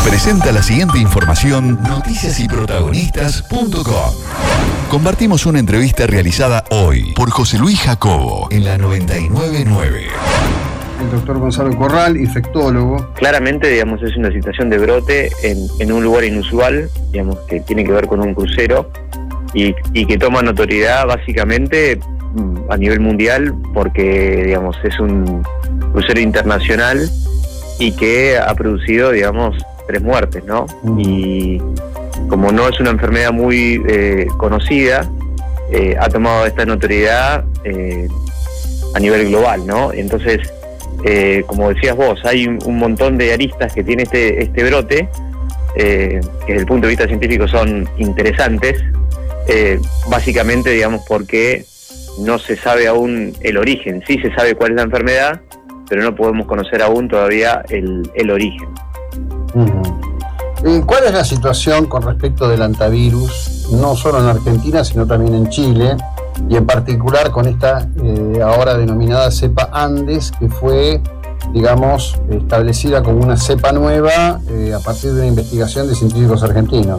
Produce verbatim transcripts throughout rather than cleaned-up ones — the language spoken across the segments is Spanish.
Presenta la siguiente información noticias y protagonistas punto com. Compartimos una entrevista realizada hoy por José Luis Jacobo en la noventa y nueve punto nueve. El doctor Gonzalo Corral, infectólogo. Claramente, digamos, es una situación de brote en, en un lugar inusual, digamos, que tiene que ver con un crucero y, y que toma notoriedad básicamente a nivel mundial porque, digamos, es un crucero internacional y que ha producido, digamos, tres muertes, ¿no? Uh-huh. Y como no es una enfermedad muy eh, conocida, eh, ha tomado esta notoriedad eh, a nivel global, ¿no? Entonces, eh, como decías vos, hay un, un montón de aristas que tiene este, este brote, eh, que desde el punto de vista científico son interesantes, eh, básicamente, digamos, porque no se sabe aún el origen. Sí se sabe cuál es la enfermedad, pero no podemos conocer aún todavía el, el origen. Uh-huh. ¿Cuál es la situación con respecto del hantavirus, no solo en Argentina, sino también en Chile, y en particular con esta eh, ahora denominada cepa Andes, que fue, digamos, establecida como una cepa nueva eh, a partir de una investigación de científicos argentinos?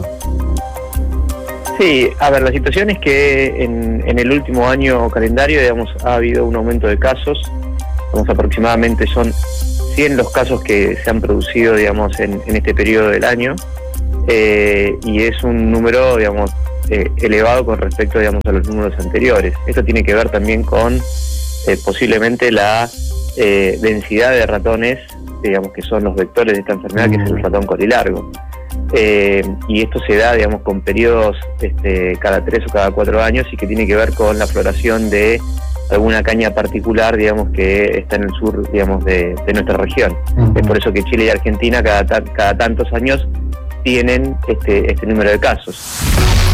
Sí, a ver, la situación es que en, en el último año calendario, digamos, ha habido un aumento de casos. Digamos, aproximadamente son cien los casos que se han producido, digamos, en, en este periodo del año, eh, y es un número, digamos, eh, elevado con respecto, digamos, a los números anteriores. Esto tiene que ver también con eh, posiblemente la eh, densidad de ratones, digamos, que son los vectores de esta enfermedad, que es el ratón colilargo. Eh, y esto se da, digamos, con periodos este, cada tres o cada cuatro años y que tiene que ver con la floración de alguna caña particular, digamos, que está en el sur, digamos, de, de nuestra región. Uh-huh. Es por eso que Chile y Argentina cada, ta- cada tantos años tienen este, este número de casos.